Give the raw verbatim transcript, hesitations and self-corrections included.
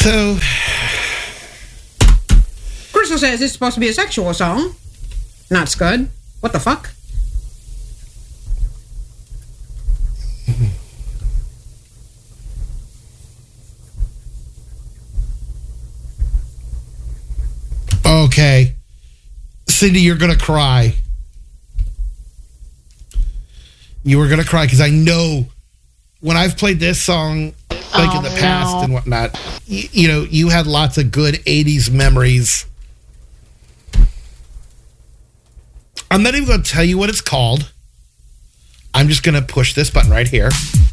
So, Crystal says it's supposed to be a sexual song. Not Scud. What the fuck? Okay. Cindy, you're going to cry. You were going to cry because I know when I've played this song, like oh, in the past no. and whatnot, you, you know, you had lots of good eighties memories. I'm not even going to tell you what it's called. I'm just going to push this button right here.